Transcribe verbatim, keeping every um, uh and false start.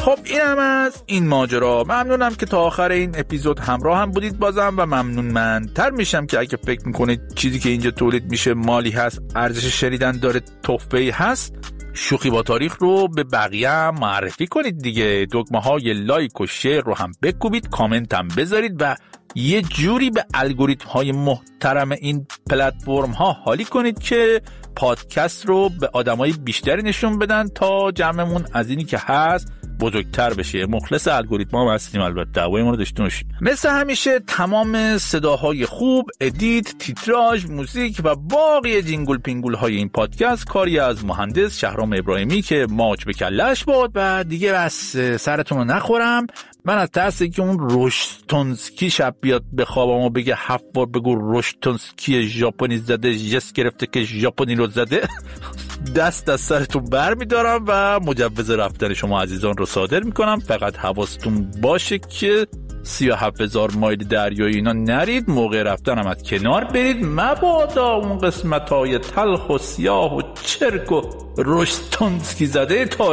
خب این هم از این ماجرا. ممنونم که تا آخر این اپیزود همراه هم بودید بازم و ممنونمندتر میشم که اگه فکر میکنید چیزی که اینجا تولید میشه مالی هست، ارزش شنیدن داره، تحفه‌ای هست، شوخی با تاریخ رو به بقیه هم معرفی کنید دیگه. دکمه های لایک و شیر رو هم بکوبید، کامنت هم بذارید و یه جوری به الگوریتم های محترم این پلتفرم ها حالی کنید که پادکست رو به آدمای بیشتری نشون بدن تا جمعمون از اینی که هست بزرگتر بشه. مخلص الگوریتم ها هستیم، البته دعوای ما رو داشته باشید. مثل همیشه تمام صداهای خوب، ادیت، تیتراژ، موزیک و باقی جینگل پینگول های این پادکست کاری از مهندس شهرام ابراهیمی که ماچ به کلش بود. و دیگه بس سرتون رو نخورم، من از ترس که اون روشتونسکی شب بیاد به خوابم و بگه هفت بار بگو روشتونسکی ژاپنی زده، جس گرفته که ژاپنی رو زده، دست از سرتون بر میدارم و مجوز رفتن شما عزیزان رو صادر میکنم. فقط حواستون باشه که سی و هفت هزار مایل دریایی اینا نرید، موقع رفتن هم از کنار برید، مبادا اون قسمت های تلخ و سیاه و چرک و روشتونسکی زده تا